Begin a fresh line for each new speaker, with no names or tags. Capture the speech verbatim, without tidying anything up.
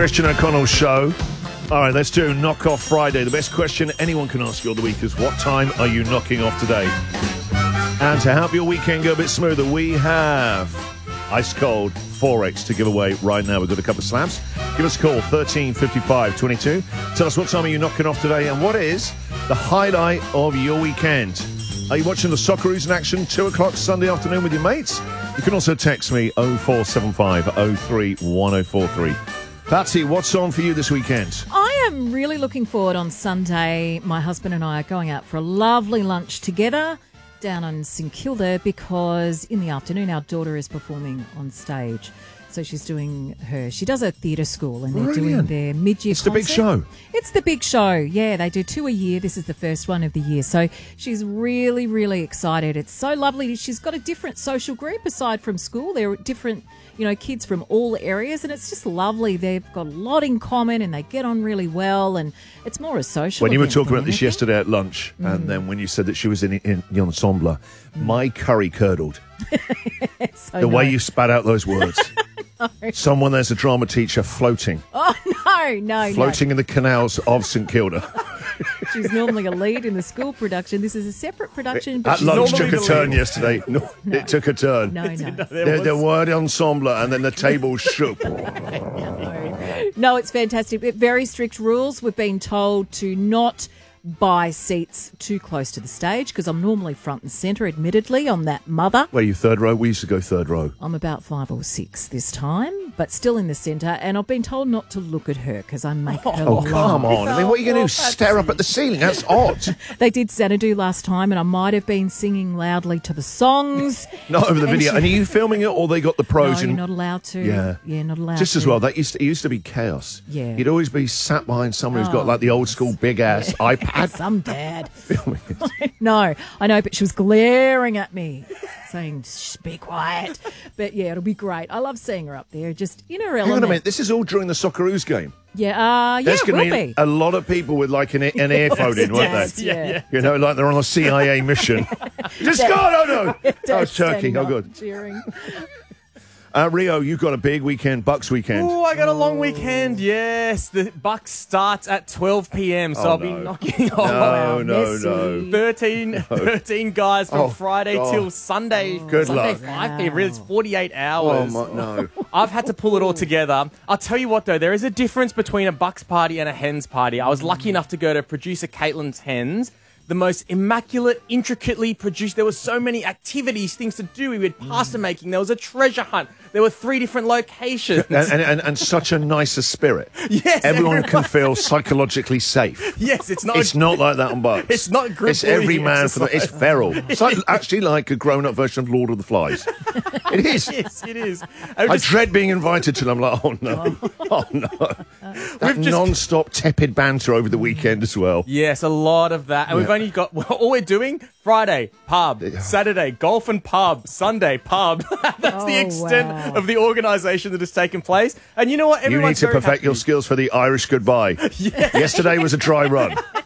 Christian O'Connell Show. All right, let's do Knock Off Friday. The best question anyone can ask you all the week is, what time are you knocking off today? And to help your weekend go a bit smoother, we have ice cold four-X to give away right now. We've got a couple of slabs. Give us a call, thirteen fifty-five twenty-two. Tell us what time are you knocking off today and what is the highlight of your weekend. Are you watching the Socceroos in action two o'clock Sunday afternoon with your mates? You can also text me oh four seven five oh three one oh four three. Patsy, what's on for you this weekend?
I am really looking forward on Sunday. My husband and I are going out for a lovely lunch together down in St Kilda because in the afternoon our daughter is performing on stage. So she's doing her, she does a theatre school and they're
Brilliant.
doing their mid-year
It's the big
concert.
show.
It's the big show, yeah. They do two a year. This is the first one of the year. So she's really, really excited. It's so lovely. She's got a different social group aside from school. They're different, you know, kids from all areas and it's just lovely. They've got a lot in common and they get on really well and it's more a social
When you were
event
talking
than
about this
anything.
yesterday at lunch,
Mm.
and then when you said that she was in, in the ensemble, my curry curdled.
So
The way
no.
you spat out those words. Someone there's a drama teacher floating.
Oh, no, no,
Floating in the canals of St Kilda.
no. She's normally a lead in the school production. This is a separate production. But
At
she's
lunch
normally
took a
the
turn
lead.
yesterday. No, It took a turn.
No, no.
The, the word ensemble and then the table shook.
No, it's fantastic. But very strict rules. We've been told to not buy seats too close to the stage because I'm normally front and centre, admittedly, on that mother.
Where you third row? We used to go third row.
I'm about five or six this time, but still in the centre. And I've been told not to look at her because I make her
Oh,
laugh.
come on. I mean, what are you going to do? Stare up at the ceiling? That's odd.
They did Xanadu last time and I might have been singing loudly to the songs.
Not over the
And
video.
she-
And are you filming it or they got the
No,
pros
you're
in?
not allowed to.
Yeah.
Yeah, not allowed
Just
to.
as well, that used to, it used to be chaos.
Yeah.
You'd always be sat behind someone who's got
Oh,
like the old school big ass iPad
Some dad.
filming it.
No, I know, but she was glaring at me, saying, "Shh, be quiet." But yeah, it'll be great. I love seeing her up there, just in her
Hang
element.
on a minute, this is all during the Socceroos game.
Yeah, uh, yeah,
There's
it will
going to
be.
be a lot of people with like an, an earphone in, won't
Dads,
they?
yeah, yeah.
You know, like they're on a C I A mission. Just go! Oh, no! Oh,
Dad's
it's Turkey.
standing
Oh,
up
good.
cheering.
Uh, Rio, you've got a big weekend, Bucks weekend.
Oh, I got a long weekend. Yes, the Bucks starts at twelve p.m. So
Oh,
I'll be
no.
knocking
No,
on
no,
Messi.
no.
thirteen, thirteen guys from
Oh,
Friday
God.
till Sunday.
Good
Sunday
luck.
five p.m. Really, it's forty-eight
Oh,
hours.
my, no.
I've had to pull it all together. I'll tell you what, though, there is a difference between a Bucks party and a Hens party. I was lucky enough to go to producer Caitlin's Hens. The most immaculate, intricately produced. There were so many activities, things to do. We had pasta making. There was a treasure hunt. There were three different locations.
And, and, and, and such a nicer spirit.
Yes,
Everyone
everyone-
can feel psychologically safe.
Yes, it's not.
It's not like that on Bucks.
It's not group
It's every
bullying
man for the. It's
exercise.
feral. It's like, actually like a grown-up version of Lord of the Flies. It is.
Yes, it is.
I
just-
dread being invited to them. I'm like, oh no, oh no. That
We've just-
non-stop tepid banter over the weekend as well.
Yes, a lot of that. And we've
Yeah.
only got, well, all we're doing, Friday, pub. Saturday, golf and pub. Sunday, pub. That's the
Oh,
extent
wow.
of the organisation that has taken place. And you know what?
You need
Everyone's
to
very
perfect
happy.
your skills for the Irish goodbye. Yesterday was a dry run.